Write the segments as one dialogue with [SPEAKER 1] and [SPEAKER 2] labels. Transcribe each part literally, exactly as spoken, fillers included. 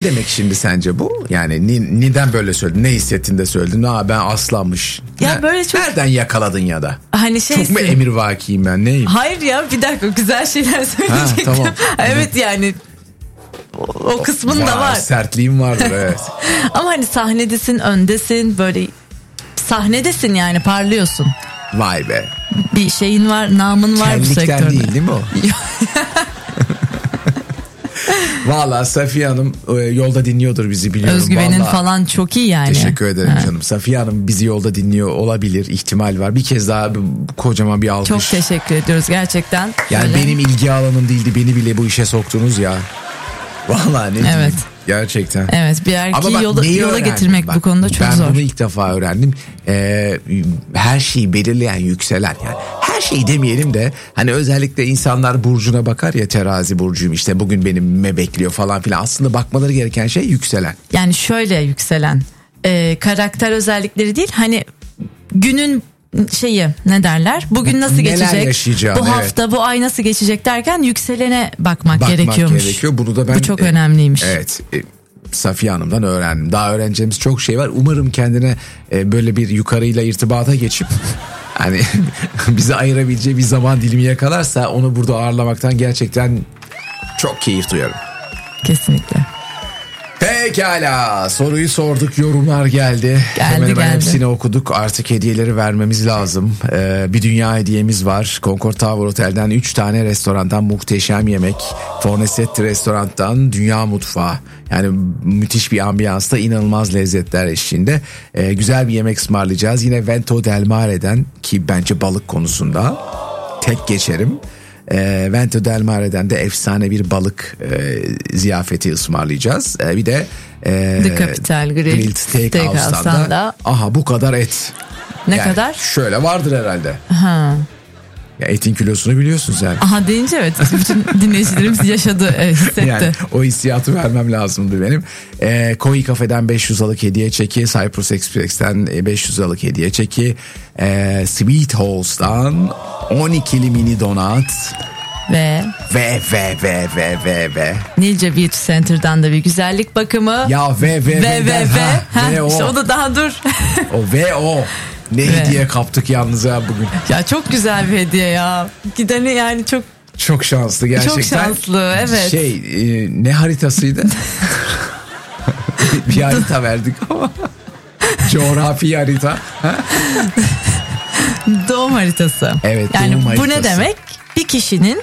[SPEAKER 1] demek şimdi sence bu? Yani ni, neden böyle söyledin? Ne hissettin de söyledin? Aa, ben aslanmış.
[SPEAKER 2] Ya
[SPEAKER 1] ne,
[SPEAKER 2] böyle çok...
[SPEAKER 1] Nereden yakaladın ya da?
[SPEAKER 2] Hani şey
[SPEAKER 1] çok mu emirvakiyim ben, neyim?
[SPEAKER 2] Hayır ya, bir dakika, güzel şeyler söyleyecektim. Ha, tamam. Evet yani o, o kısmın var, da var.
[SPEAKER 1] Sertliğim vardır evet.
[SPEAKER 2] Ama hani sahnedesin, öndesin, böyle sahnedesin yani, parlıyorsun.
[SPEAKER 1] Vay be.
[SPEAKER 2] Bir şeyin var, namın var bu sektörde.
[SPEAKER 1] Kellikten değil değil mi o? Valla Safiye Hanım yolda dinliyordur bizi, biliyorum.
[SPEAKER 2] Özgüvenin
[SPEAKER 1] Vallahi,
[SPEAKER 2] falan çok iyi yani.
[SPEAKER 1] Teşekkür ederim
[SPEAKER 2] ha.
[SPEAKER 1] canım. Safiye Hanım bizi yolda dinliyor olabilir, ihtimal var. Bir kez daha kocaman bir alkış.
[SPEAKER 2] Çok teşekkür ediyoruz gerçekten.
[SPEAKER 1] Yani öyle. Benim ilgi alanım değildi, beni bile bu işe soktunuz ya. Valla ne diyeyim. Evet. Gerçekten.
[SPEAKER 2] Evet, bir erkeği
[SPEAKER 1] bak,
[SPEAKER 2] yola, yola getirmek bak, bu konuda çok
[SPEAKER 1] ben
[SPEAKER 2] zor.
[SPEAKER 1] Ben bunu ilk defa öğrendim. Ee, her şeyi belirleyen yükselen, yani her şeyi demeyelim de hani özellikle insanlar burcuna bakar ya, terazi burcuyum işte bugün benim me bekliyor falan filan. Aslında bakmaları gereken şey yükselen.
[SPEAKER 2] Yani şöyle yükselen e, karakter özellikleri değil, hani günün şeyi ne derler, bugün nasıl
[SPEAKER 1] neler
[SPEAKER 2] geçecek, bu hafta evet. bu ay nasıl geçecek derken yükselene bakmak, bakmak gerekiyormuş. Gerekiyor. Bunu da ben, bu çok e, önemliymiş.
[SPEAKER 1] Evet. E, Safiye Hanım'dan öğrendim. Daha öğreneceğimiz çok şey var. Umarım kendine e, böyle bir yukarıyla irtibata geçip hani bizi ayırabileceği bir zaman dilimi yakalarsa onu burada ağırlamaktan gerçekten çok keyif duyarım.
[SPEAKER 2] Kesinlikle.
[SPEAKER 1] Pekala, soruyu sorduk, yorumlar geldi.
[SPEAKER 2] Geldi
[SPEAKER 1] Hemen hemen
[SPEAKER 2] geldi.
[SPEAKER 1] hepsini okuduk. Artık hediyeleri vermemiz lazım. Ee, bir dünya hediyemiz var. Concord Tower Otel'den üç tane restorandan muhteşem yemek. Fornesetti restorandan dünya mutfağı. Yani müthiş bir ambiyansta, inanılmaz lezzetler eşliğinde. Ee, güzel bir yemek ısmarlayacağız. Yine Vento Del Mare'den, ki bence balık konusunda tek geçerim. E, Vento Del Mare'den de efsane bir balık e, ziyafeti ısmarlayacağız. E, bir de e,
[SPEAKER 2] The Capital Grill,
[SPEAKER 1] Grilled Steakhouse'dan da aha bu kadar et.
[SPEAKER 2] Ne
[SPEAKER 1] yani
[SPEAKER 2] kadar?
[SPEAKER 1] Şöyle vardır herhalde.
[SPEAKER 2] Ha.
[SPEAKER 1] Ya etin kilosunu biliyorsun sen.
[SPEAKER 2] Aha deyince evet, bütün dinleyicilerimiz yaşadı, e, hissetti.
[SPEAKER 1] Yani o hissiyatı vermem lazımdı benim. E, Koi Cafe'den beş yüz liralık hediye çeki, Cyprus Express'ten beş yüz liralık hediye çeki, e, Sweet Halls'tan on ikili mini donat
[SPEAKER 2] ve
[SPEAKER 1] ve ve ve ve ve ve
[SPEAKER 2] Nilce Beauty Center'dan da bir güzellik bakımı.
[SPEAKER 1] Ya ve ve
[SPEAKER 2] ve ve
[SPEAKER 1] ha,
[SPEAKER 2] ve
[SPEAKER 1] ve o.
[SPEAKER 2] İşte o da daha dur.
[SPEAKER 1] O ve o. Ne ve. Hediye kaptık yalnız ya bugün.
[SPEAKER 2] Ya çok güzel bir hediye ya. Gideni yani çok
[SPEAKER 1] çok şanslı gerçekten.
[SPEAKER 2] Çok şanslı, evet.
[SPEAKER 1] Şey e, ne haritasıydı? Bir harita verdik ama. Coğrafi harita.
[SPEAKER 2] Doğum haritası.
[SPEAKER 1] Evet,
[SPEAKER 2] yani
[SPEAKER 1] doğum haritası.
[SPEAKER 2] Bu ne demek? Bir kişinin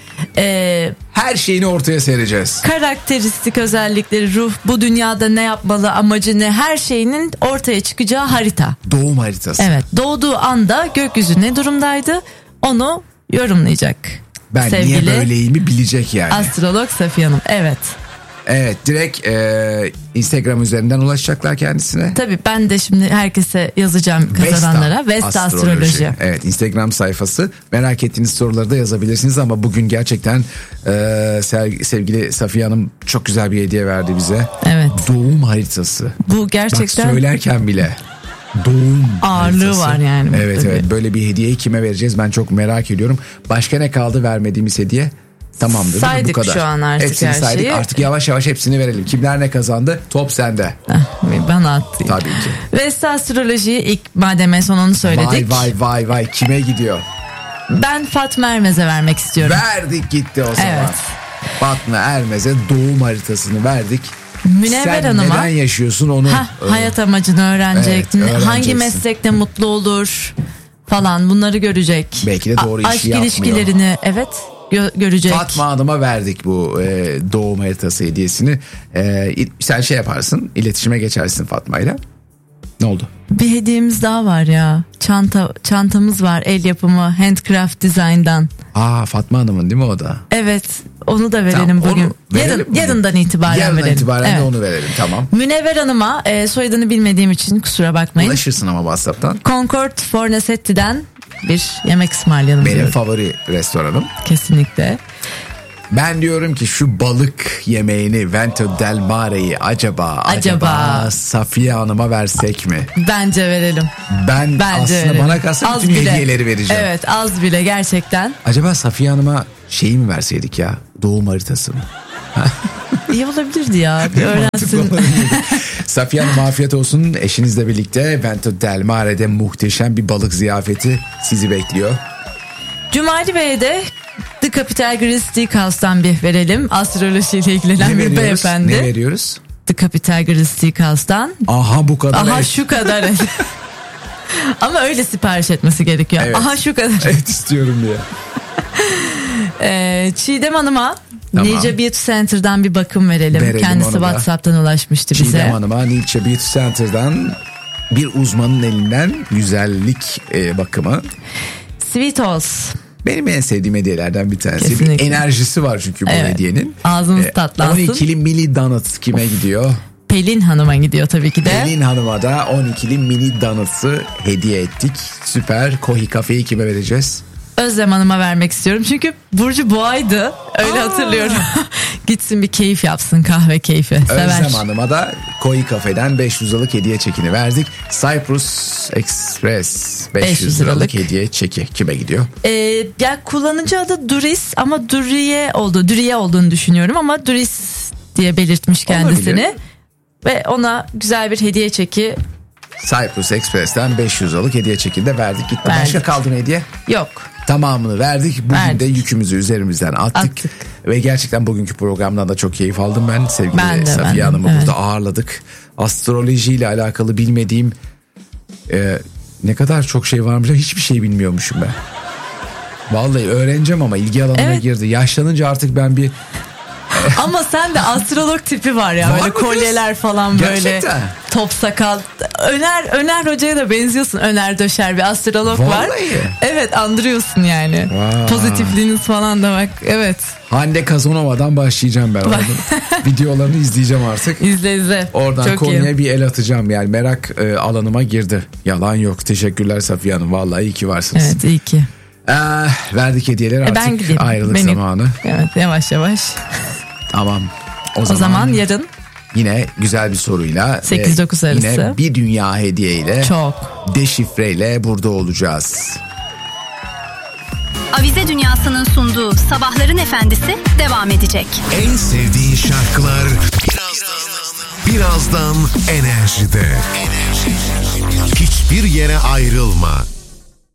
[SPEAKER 2] e,
[SPEAKER 1] her şeyini ortaya sereceğiz.
[SPEAKER 2] Karakteristik özellikleri, ruh, bu dünyada ne yapmalı, amacı ne, her şeyinin ortaya çıkacağı harita.
[SPEAKER 1] Doğum haritası.
[SPEAKER 2] Evet, doğduğu anda gökyüzü ne durumdaydı onu yorumlayacak.
[SPEAKER 1] Ben
[SPEAKER 2] sevgili
[SPEAKER 1] niye böyleyimi bilecek yani.
[SPEAKER 2] Astrolog Safiye Hanım, evet.
[SPEAKER 1] Evet, direkt e, Instagram üzerinden ulaşacaklar kendisine.
[SPEAKER 2] Tabii ben de şimdi herkese yazacağım, kazananlara. Vesta, Vesta Astroloji. Astroloji.
[SPEAKER 1] Evet, Instagram sayfası. Merak ettiğiniz soruları da yazabilirsiniz ama bugün gerçekten e, sevgili Safiye Hanım çok güzel bir hediye verdi bize.
[SPEAKER 2] Evet.
[SPEAKER 1] Doğum haritası.
[SPEAKER 2] Bu gerçekten.
[SPEAKER 1] Bak söylerken bile doğum
[SPEAKER 2] ağırlığı haritası var yani.
[SPEAKER 1] Evet tabii. Evet, böyle bir hediyeyi kime vereceğiz ben çok merak ediyorum. Başka ne kaldı vermediğimiz hediye? Tamamdır.
[SPEAKER 2] Saydık
[SPEAKER 1] bu kadar.
[SPEAKER 2] Şu an artık
[SPEAKER 1] hepsini
[SPEAKER 2] her
[SPEAKER 1] saydık.
[SPEAKER 2] şeyi.
[SPEAKER 1] Artık yavaş yavaş hepsini verelim. Kimler ne kazandı? Top sende.
[SPEAKER 2] Bana attı.
[SPEAKER 1] Tabii ki.
[SPEAKER 2] Vesta Astroloji'yi ilk madem en son onu söyledik.
[SPEAKER 1] Vay vay vay vay, kime gidiyor?
[SPEAKER 2] Ben Fatma Ermez'e vermek istiyorum.
[SPEAKER 1] Verdik gitti o zaman.
[SPEAKER 2] Evet.
[SPEAKER 1] Fatma Ermez'e doğum haritasını verdik.
[SPEAKER 2] Münevver
[SPEAKER 1] Sen
[SPEAKER 2] Hanım'a
[SPEAKER 1] neden yaşıyorsun onu?
[SPEAKER 2] Ha, hayat amacını öğrenecek.
[SPEAKER 1] Evet,
[SPEAKER 2] hangi meslekte mutlu olur falan, bunları görecek.
[SPEAKER 1] Belki de doğru
[SPEAKER 2] A-
[SPEAKER 1] işi
[SPEAKER 2] aşk
[SPEAKER 1] yapmıyor.
[SPEAKER 2] Aşk ilişkilerini evet gö- görecek.
[SPEAKER 1] Fatma Hanım'a verdik bu e, doğum haritası hediyesini. E, sen şey yaparsın, iletişime geçersin Fatma'yla. Ne oldu?
[SPEAKER 2] Bir hediyemiz daha var ya. Çanta çantamız var, el yapımı, handcraft design'dan.
[SPEAKER 1] Aa, Fatma Hanım'ın değil mi o da?
[SPEAKER 2] Evet, onu da verelim
[SPEAKER 1] tamam,
[SPEAKER 2] bugün.
[SPEAKER 1] Verelim
[SPEAKER 2] Yarın, yarından itibaren
[SPEAKER 1] Yarından
[SPEAKER 2] verelim.
[SPEAKER 1] itibaren
[SPEAKER 2] evet.
[SPEAKER 1] de onu verelim, tamam.
[SPEAKER 2] Münevver Hanım'a e, soyadını bilmediğim için kusura bakmayın.
[SPEAKER 1] Ulaşırsın ama WhatsApp'tan.
[SPEAKER 2] Concord Fornesetti'den bir yemek ısmarlayalım.
[SPEAKER 1] Benim
[SPEAKER 2] diyorum.
[SPEAKER 1] favori restoranım.
[SPEAKER 2] Kesinlikle.
[SPEAKER 1] Ben diyorum ki şu balık yemeğini, Vento Del Mare'yi acaba, acaba acaba Safiye Hanım'a versek mi?
[SPEAKER 2] Bence verelim.
[SPEAKER 1] Ben
[SPEAKER 2] Bence
[SPEAKER 1] aslında
[SPEAKER 2] verelim.
[SPEAKER 1] bana kalsa
[SPEAKER 2] az
[SPEAKER 1] bütün
[SPEAKER 2] bile.
[SPEAKER 1] hediyeleri vereceğim.
[SPEAKER 2] Evet, az bile gerçekten.
[SPEAKER 1] Acaba Safiye Hanım'a şeyi mi verseydik ya, doğum haritası mı?
[SPEAKER 2] İyi olabilirdi ya. Bir öğrensin.
[SPEAKER 1] Safiye Hanım afiyet olsun. Eşinizle birlikte Vento Del Mare'de muhteşem bir balık ziyafeti sizi bekliyor.
[SPEAKER 2] Cumali Bey'e de The Capital Grill Steakhouse'dan bir verelim. Astrolojiyle ilgilenen bir beyefendi.
[SPEAKER 1] Ne veriyoruz?
[SPEAKER 2] The Capital Grill Steakhouse'dan.
[SPEAKER 1] Aha bu kadar.
[SPEAKER 2] Aha
[SPEAKER 1] et.
[SPEAKER 2] şu kadar. Ama öyle sipariş etmesi gerekiyor. Evet. Aha şu kadar.
[SPEAKER 1] Evet istiyorum diye.
[SPEAKER 2] Ee, Çiğdem Hanım'a tamam. Nilce Beauty Center'dan bir bakım verelim. verelim Kendisi WhatsApp'tan ulaşmıştı
[SPEAKER 1] Çiğdem
[SPEAKER 2] bize.
[SPEAKER 1] Çiğdem Hanım'a Nilce Beauty Center'dan bir uzmanın elinden güzellik e, bakımı.
[SPEAKER 2] Sweet Halls.
[SPEAKER 1] Benim en sevdiğim hediyelerden bir tanesi.
[SPEAKER 2] Kesinlikle.
[SPEAKER 1] Bir enerjisi var çünkü bu evet. hediyenin.
[SPEAKER 2] Ağzımız ee, tatlansın.
[SPEAKER 1] on ikili mini donut kime of. gidiyor?
[SPEAKER 2] Pelin Hanım'a gidiyor tabii ki de.
[SPEAKER 1] Pelin Hanım'a da on ikili mini donut'sı hediye ettik. Süper. Kohi kafeyi kime vereceğiz?
[SPEAKER 2] Özlem Hanım'a vermek istiyorum. Çünkü Burcu Boğa'ydı. Öyle Aa. hatırlıyorum. Gitsin bir keyif yapsın, kahve keyfi. Sever.
[SPEAKER 1] Özlem Hanım'a da Kohi Kafe'den beş yüz liralık hediye çekini verdik. Cyprus Express beş yüz liralık hediye çeki kime gidiyor?
[SPEAKER 2] Ee, ya kullanıcı adı Duris ama Duriye oldu. Duriye olduğunu düşünüyorum ama Duris diye belirtmiş kendisini. Olabilir. Ve ona güzel bir hediye çeki.
[SPEAKER 1] Cyprus Express'ten beş yüz liralık hediye çekinde verdik gitti. Verdik. Başka kaldı mı hediye?
[SPEAKER 2] Yok.
[SPEAKER 1] Tamamını verdik. Bugün verdik. de yükümüzü üzerimizden attık.
[SPEAKER 2] attık.
[SPEAKER 1] Ve gerçekten bugünkü programdan da çok keyif aldım ben. Sevgili
[SPEAKER 2] ben de,
[SPEAKER 1] Safiye Hanım'ı
[SPEAKER 2] evet.
[SPEAKER 1] burada ağırladık. Astrolojiyle alakalı bilmediğim e, ne kadar çok şey varmış. Hiçbir şey bilmiyormuşum ben. Vallahi öğreneceğim ama ilgi alanına evet. girdi. Yaşlanınca artık ben bir...
[SPEAKER 2] Ama sen de astrolog tipi var ya. Var böyle kolyeler falan böyle. Gerçekten. Top sakal. Öner Öner Hoca'ya da benziyorsun. Öner Döşer bir astrolog
[SPEAKER 1] Vallahi.
[SPEAKER 2] var. Evet andırıyorsun yani. Wow. Pozitifliğiniz falan da bak. Evet.
[SPEAKER 1] Hande Kazanova'dan başlayacağım ben. Videolarını izleyeceğim artık.
[SPEAKER 2] İzle izle.
[SPEAKER 1] Oradan
[SPEAKER 2] çok
[SPEAKER 1] konuya
[SPEAKER 2] iyi.
[SPEAKER 1] bir el atacağım. Yani merak e, alanıma girdi. Yalan yok. Teşekkürler Safiye Hanım. Vallahi iyi ki varsınız.
[SPEAKER 2] Evet iyi ki.
[SPEAKER 1] Ee, verdik hediyeleri artık.
[SPEAKER 2] Ben gideyim.
[SPEAKER 1] Ayrılık
[SPEAKER 2] Benim.
[SPEAKER 1] zamanı.
[SPEAKER 2] Evet yavaş yavaş.
[SPEAKER 1] Tamam. O,
[SPEAKER 2] o
[SPEAKER 1] zaman,
[SPEAKER 2] zaman yarın
[SPEAKER 1] yine güzel bir soruyla
[SPEAKER 2] sekiz dokuz arası
[SPEAKER 1] yine bir dünya hediyeyle
[SPEAKER 2] çok
[SPEAKER 1] deşifreyle burada olacağız.
[SPEAKER 3] Avize Dünyası'nın sunduğu Sabahların Efendisi devam edecek.
[SPEAKER 4] En sevdiğin şarkılar birazdan, birazdan Enerji'de. Enerji. Hiçbir yere ayrılma.